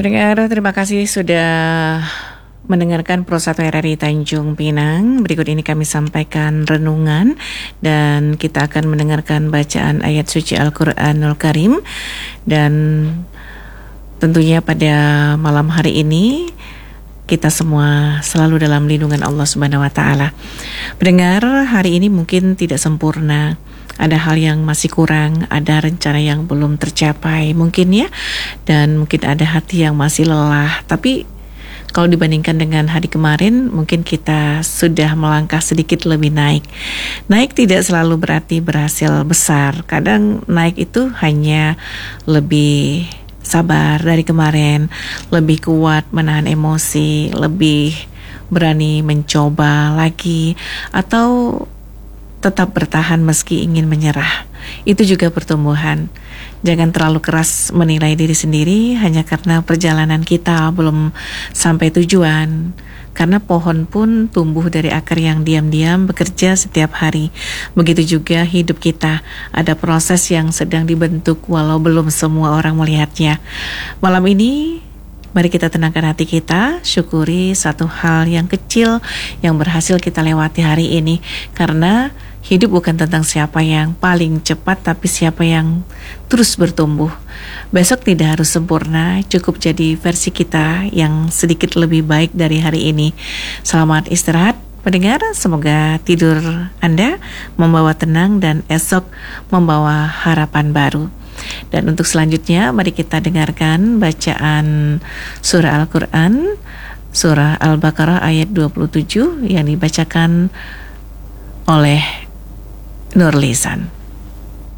Pendengar, terima kasih sudah mendengarkan Pro 1 RRI Tanjung Pinang. Berikut ini kami sampaikan renungan dan kita akan mendengarkan bacaan ayat suci Al-Quranul Karim. Dan tentunya pada malam hari ini kita semua selalu dalam lindungan Allah Subhanahu wa Ta'ala. Pendengar, hari ini mungkin tidak sempurna. Ada hal yang masih kurang, ada rencana yang belum tercapai mungkin ya, dan mungkin ada hati yang masih lelah. Tapi kalau dibandingkan dengan hari kemarin, mungkin kita sudah melangkah sedikit lebih naik. Naik tidak selalu berarti berhasil besar. Kadang naik itu hanya lebih sabar dari kemarin, lebih kuat menahan emosi, lebih berani mencoba lagi, atau tetap bertahan meski ingin menyerah. Itu juga pertumbuhan. Jangan terlalu keras menilai diri sendiri hanya karena perjalanan kita belum sampai tujuan. Karena pohon pun tumbuh dari akar yang diam-diam bekerja setiap hari. Begitu juga hidup kita. Ada proses yang sedang dibentuk walau belum semua orang melihatnya. Malam ini mari kita tenangkan hati kita, syukuri satu hal yang kecil yang berhasil kita lewati hari ini. Karena hidup bukan tentang siapa yang paling cepat, tapi siapa yang terus bertumbuh. Besok tidak harus sempurna, cukup jadi versi kita yang sedikit lebih baik dari hari ini. Selamat istirahat, pendengar. Semoga tidur Anda membawa tenang dan esok membawa harapan baru. Dan untuk selanjutnya, mari kita dengarkan bacaan surah Al-Quran, surah Al-Baqarah ayat 27 yang dibacakan oleh Nur Lisan.